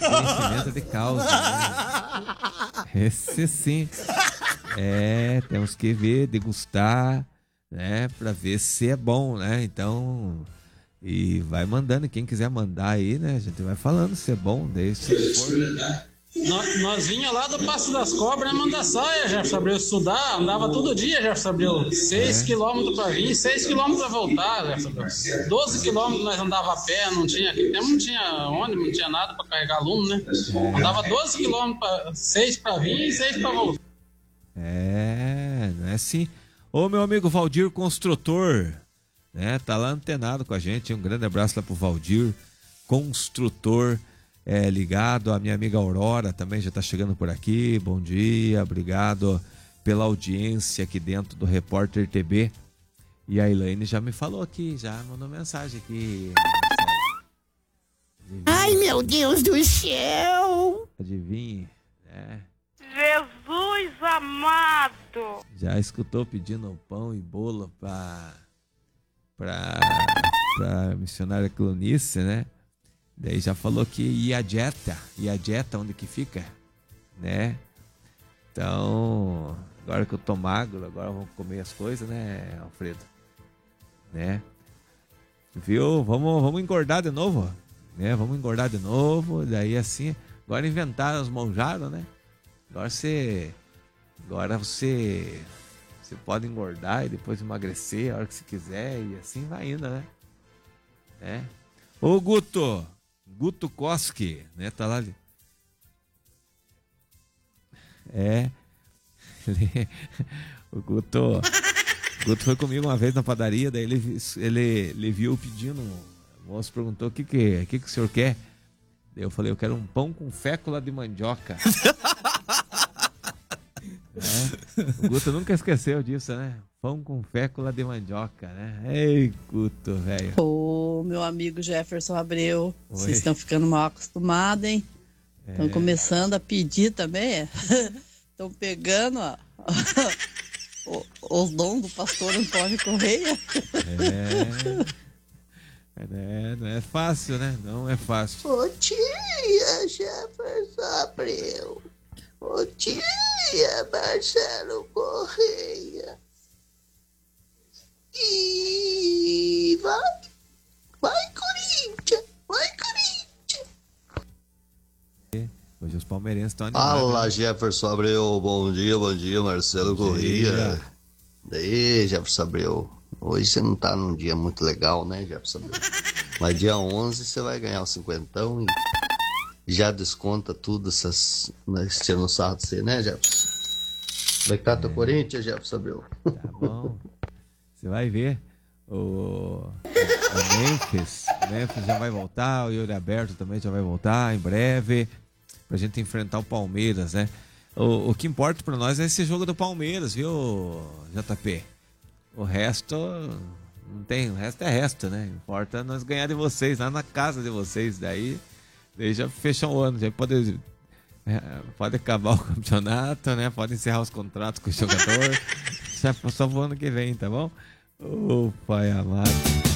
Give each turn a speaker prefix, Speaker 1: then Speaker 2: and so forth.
Speaker 1: conhecimento de causa, né? Esse sim. Temos que ver, degustar, né? Pra ver se é bom, né? Então, e vai mandando, quem quiser mandar aí, né? A gente vai falando se é bom, deixa.
Speaker 2: Nós vinha lá do Passo das Cobras, Mandaçaia, Jefferson Abreu, estudar, andava todo dia, Jefferson Abreu. 6 quilômetros para vir, 6 quilômetros para voltar, Jefferson Abreu. 12 quilômetros nós andava a pé, não tinha ônibus, não tinha nada para carregar aluno, né? Andava 12 quilômetros, 6 para vir e 6 para voltar.
Speaker 1: Não é assim. Ô, meu amigo Valdir Construtor, né? Tá lá antenado com a gente. Um grande abraço lá pro Valdir Construtor. Ligado, a minha amiga Aurora também já está chegando por aqui. Bom dia, obrigado pela audiência aqui dentro do Repórter TB. E a Elaine já me falou aqui, já mandou mensagem aqui.
Speaker 3: Ai, meu Deus do céu!
Speaker 1: Adivinhe, né?
Speaker 4: Jesus amado!
Speaker 1: Já escutou pedindo pão e bolo para missionária Clonice, né? Daí já falou que e a dieta onde que fica, né? Então, agora que eu tô magro, agora vamos comer as coisas, né, Alfredo? Né? Viu? Vamos engordar de novo, né? Vamos engordar de novo, daí assim, agora inventaram os monjaros, né? Agora você pode engordar e depois emagrecer a hora que você quiser e assim vai indo, né? Ô Guto Koski, né? Tá lá. O Guto foi comigo uma vez na padaria, daí ele viu pedindo, o moço perguntou o que o senhor quer? Daí eu falei, eu quero um pão com fécula de mandioca. O Guto nunca esqueceu disso, né? Pão com fécula de mandioca, né? Ei, Guto, velho.
Speaker 3: Ô, meu amigo Jefferson Abreu, vocês estão ficando mal acostumados, hein? Estão começando a pedir também, Estão pegando, ó, os dons do pastor Antônio Correia.
Speaker 1: Não é fácil, né? Não é fácil.
Speaker 5: Ô tia Jefferson Abreu, ô tia Marcelo Correia. E vai Corinthians, vai Corinthians.
Speaker 1: Hoje os palmeirenses estão animados.
Speaker 6: Fala, Jefferson Abreu, bom dia, Marcelo Correia. Daí, Jefferson Abreu, hoje você não tá num dia muito legal, né, Jefferson Abreu? Mas dia 11 você vai ganhar o cinquentão e já desconta tudo essas... Tirando sarro de você, né, Jefferson? Vai estar teu Corinthians, Jefferson Abreu?
Speaker 1: Tá bom. Você vai ver. O Memphis já vai voltar, o Yuri Aberto também já vai voltar em breve, pra gente enfrentar o Palmeiras, né? O que importa pra nós é esse jogo do Palmeiras, viu, JP? O resto não tem, o resto é resto, né? Importa nós ganhar de vocês, lá na casa de vocês, daí já fecham o ano, já pode acabar o campeonato, né? Pode encerrar os contratos com o jogador, só pro ano que vem, tá bom? Ô, pai amado.